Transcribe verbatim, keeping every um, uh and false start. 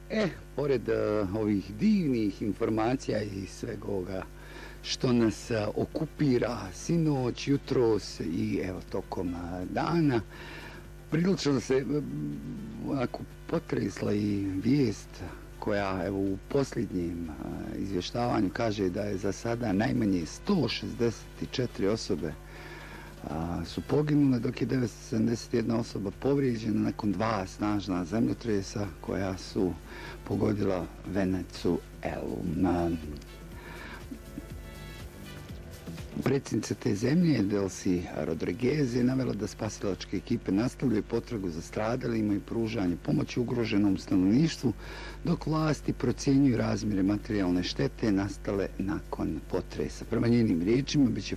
E, pored uh, ovih divnih informacija i svega ovoga što nas uh, okupira sinoć, jutros i evo tokom uh, dana, prilično se uh, onako potresla i vijest koja evo u posljednjem uh, izvještavanju kaže da je za sada najmanje sto šezdeset četiri osobe a, su poginule, dok je devetsto sedamdeset jedna osoba povrijeđena nakon dva snažna zemljotresa koja su pogodila Venecuelu. Na predsjednica te zemlje, Delcy Rodriguez, je navela da spasilačke ekipe nastavljaju potragu za stradalima i pružanje pomoći ugroženom stanovništvu, dok vlasti procjenjuju razmjere materijalne štete nastale nakon potresa. Prema njenim riječima, bit će